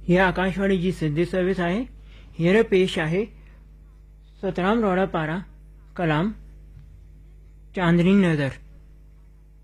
ही आकाशवाणीची सिंधी सर्विस आहे। हींअर पेश आहे सतराम रोड़ा पारा कलाम चांदनी नज़र।